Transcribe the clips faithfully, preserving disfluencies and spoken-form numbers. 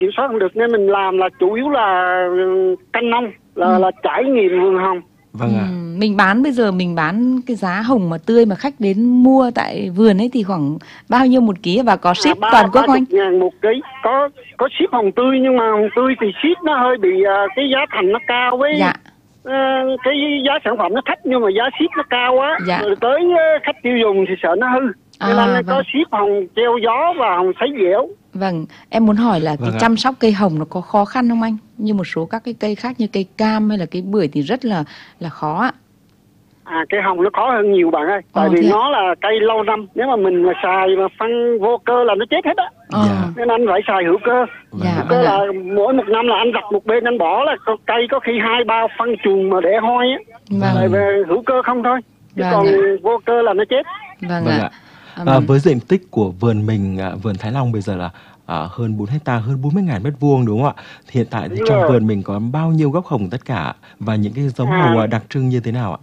kiểm soát không được nên mình làm là chủ yếu là canh nông, là ừ. là trải nghiệm vườn hồng. Vâng ạ. Ừ, mình bán bây giờ mình bán cái giá hồng mà tươi mà khách đến mua tại vườn ấy thì khoảng bao nhiêu một ký và có ship à, ba, toàn quốc không anh? Ngàn một ký, có có ship hồng tươi nhưng mà hồng tươi thì ship nó hơi bị uh, cái giá thành nó cao với dạ. uh, cái giá sản phẩm nó thấp nhưng mà giá ship nó cao quá, dạ. rồi tới uh, khách tiêu dùng thì sợ nó hư. Nên à, là vâng. có ship hồng treo gió và hồng sấy dẻo. Vâng, em muốn hỏi là vâng cái ạ. chăm sóc cây hồng nó có khó khăn không anh? Như một số các cái cây khác như cây cam hay là cây bưởi thì rất là là khó ạ. À, cây hồng nó khó hơn nhiều bạn ơi. Tại Ồ, vì thế nó là cây lâu năm. Nếu mà mình mà xài mà phân vô cơ là nó chết hết á. Ờ. Dạ. Nên anh phải xài hữu cơ. Dạ, Hữu cơ vâng là ạ. mỗi một năm là anh đặt một bên anh bỏ là có cây có khi hai ba phân chuồng mà để hôi á. Vâng. Tại vì hữu cơ không thôi. Chứ Vâng còn ạ. vô cơ là nó chết. Vâng, Vâng ạ. ạ. À, À, với diện tích của vườn mình, à, vườn Thái Long bây giờ là à, hơn bốn hecta, hơn bốn mươi nghìn mét vuông đúng không ạ? Thì hiện tại thì Đúng trong rồi. vườn mình có bao nhiêu gốc hồng tất cả và những cái giống À. hồng à, đặc trưng như thế nào ạ?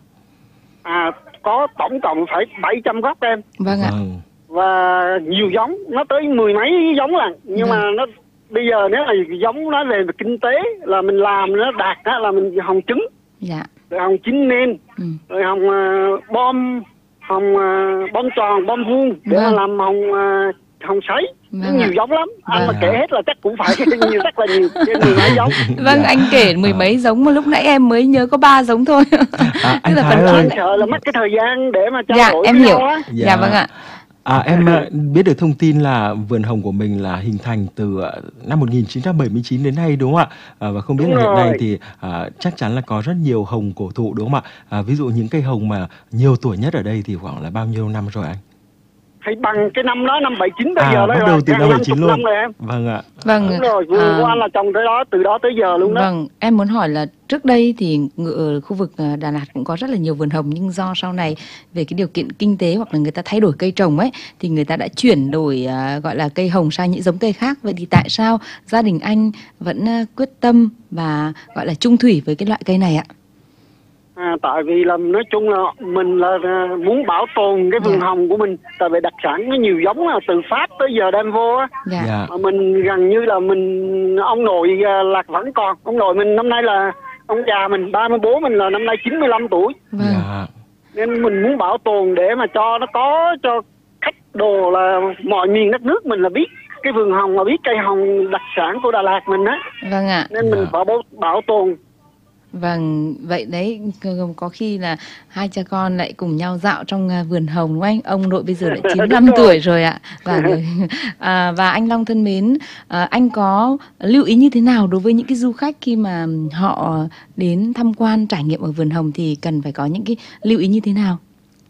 À, có tổng cộng phải bảy trăm gốc em. Vâng ạ. Vâng. Và nhiều giống, nó tới mười mấy giống lần. Nhưng Vâng. mà nó bây giờ nếu là giống nó về kinh tế là mình làm nó đạt á, là mình hồng trứng, Dạ. rồi hồng chín nên, Ừ. rồi hồng uh, bom, hồng uh, bom tròn, bom vuông để Vâng. mà làm hồng uh, hồng sấy. Vâng Nhiều ạ. giống lắm. Anh Vâng. mà kể hết là chắc cũng phải nhiều, rất là nhiều, trên mười mấy giống. Vâng, Dạ. anh kể mười À. mấy giống mà lúc nãy em mới nhớ có ba giống thôi. À, anh Tức là Thái phần ơi. lớn- Sợ là mất cái thời gian để mà trao Dạ, đổi em với hiểu. nhau á. Dạ vâng ạ. À, em à, biết được thông tin là vườn hồng của mình là hình thành từ à, năm một nghìn chín trăm bảy mươi chín đến nay đúng không ạ? À, và không biết Đúng là hiện nay rồi. thì à, chắc chắn là có rất nhiều hồng cổ thụ đúng không ạ? À, ví dụ những cây hồng mà nhiều tuổi nhất ở đây thì khoảng là bao nhiêu năm rồi anh? Hay bằng cái năm đó, năm bảy chín tới À, giờ đó bắt là đầu từ gần năm bảy năm chín chục luôn. năm rồi em. Vâng ạ. Vâng. Đúng rồi, vườn à, của anh là trồng tới đó, từ đó tới giờ luôn đó. Vâng, em muốn hỏi là trước đây thì ở khu vực à, Đà Lạt cũng có rất là nhiều vườn hồng, nhưng do sau này về cái điều kiện kinh tế hoặc là người ta thay đổi cây trồng ấy thì người ta đã chuyển đổi à, gọi là cây hồng sang những giống cây khác. Vậy thì tại sao gia đình anh vẫn à, quyết tâm và gọi là chung thủy với cái loại cây này ạ? À, tại vì là nói chung là mình là à, muốn bảo tồn cái vườn Dạ. hồng của mình. Tại vì đặc sản nó nhiều giống là từ Pháp tới giờ đem vô á. Dạ. Dạ. Mà mình gần như là mình ông nội à, là vẫn còn. Ông nội mình năm nay là ông già mình, ba mươi bố mình là năm nay chín mươi lăm tuổi. Vâng. Dạ. Nên mình muốn bảo tồn để mà cho nó có cho khách đồ là mọi miền đất nước mình là biết cái vườn hồng, mà biết cây hồng đặc sản của Đà Lạt mình á. Vâng ạ. Nên mình Dạ. phải bảo, bảo tồn. Vâng, vậy đấy có khi là hai cha con lại cùng nhau dạo trong à, vườn hồng đúng không anh? Ông nội bây giờ lại chín mươi lăm Đúng rồi. tuổi rồi ạ. Và à, và anh Long thân mến, à, anh có lưu ý như thế nào đối với những cái du khách khi mà họ đến tham quan trải nghiệm ở vườn hồng thì cần phải có những cái lưu ý như thế nào?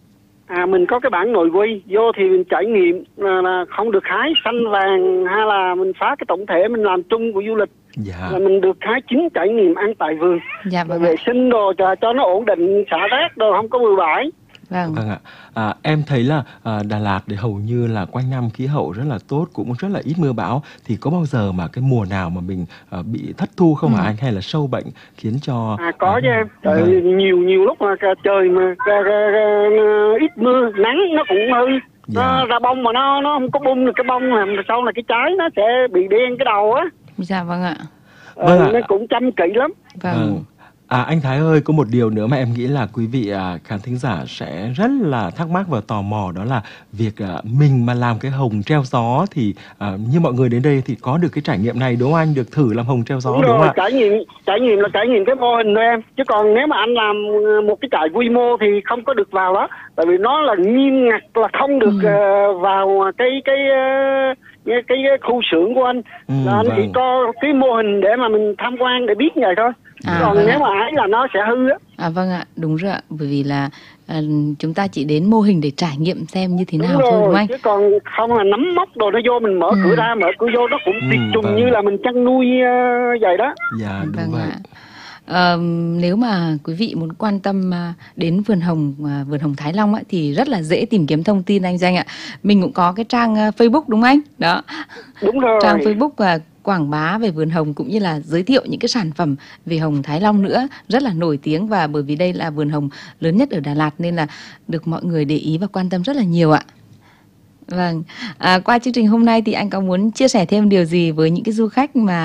À, mình có cái bản nội quy vô thì mình trải nghiệm là, là không được hái xanh vàng, hay là mình phá cái tổng thể mình làm chung của du lịch Dạ. là mình được hái chính trải nghiệm ăn tại vườn. Dạ Rồi vâng ạ. vệ sinh đồ cho, cho nó ổn định, xả rác đồ không có bừa bãi. Vâng. Vâng ạ. À, em thấy là à, Đà Lạt thì hầu như là quanh năm khí hậu rất là tốt, cũng rất là ít mưa bão. Thì có bao giờ mà cái mùa nào mà mình à, bị thất thu không hả Ừ. anh, hay là sâu bệnh khiến cho À, có chứ em. Tại vâng. nhiều nhiều lúc mà cả trời mà cả, cả, cả, ít mưa, nắng nó cũng hư. Dạ. Nó ra bông mà nó nó không có bung được cái bông, làm sau là cái trái nó sẽ bị đen cái đầu á. Dạ vâng ạ. Vâng Ờ, ạ. nó cũng chăm kỹ lắm. Vâng. Vâng. À, anh Thái ơi, có một điều nữa mà em nghĩ là quý vị à, khán thính giả sẽ rất là thắc mắc và tò mò, đó là việc à, mình mà làm cái hồng treo gió thì à, như mọi người đến đây thì có được cái trải nghiệm này đúng không anh? Được thử làm hồng treo gió Đúng đúng, rồi, không ạ? trải nghiệm trải nghiệm là trải nghiệm cái mô hình thôi em. Chứ còn nếu mà anh làm một cái trại quy mô thì không có được vào đó. Tại vì nó là nghiêm ngặt là không được Ừ. uh, vào cái cái uh, cái, cái khu xưởng của anh. Ừ, Là anh vâng. chỉ có cái mô hình để mà mình tham quan để biết vậy thôi. Chứ À, còn vâng nếu ạ. mà ấy là nó sẽ hư á. À vâng ạ, đúng rồi ạ. Bởi vì là à, chúng ta chỉ đến mô hình để trải nghiệm xem như thế Đúng nào thôi đúng không rồi, anh? chứ còn không là nắm móc đồ nó vô, mình mở Ừ. cửa ra, mở cửa vô nó cũng Ừ, tiệt trùng vâng. như là mình chăn nuôi uh, vậy đó. Dạ, đúng Vâng vậy. ạ. Ờ, nếu mà quý vị muốn quan tâm à, đến vườn hồng à, vườn hồng Thái Long á, thì rất là dễ tìm kiếm thông tin anh Danh ạ. Mình cũng có cái trang à, Facebook đúng không anh? Đó. Đúng rồi. Trang Facebook và quảng bá về vườn hồng cũng như là giới thiệu những cái sản phẩm về hồng Thái Long nữa, rất là nổi tiếng, và bởi vì đây là vườn hồng lớn nhất ở Đà Lạt nên là được mọi người để ý và quan tâm rất là nhiều ạ. Vâng, à, qua chương trình hôm nay thì anh có muốn chia sẻ thêm điều gì với những cái du khách mà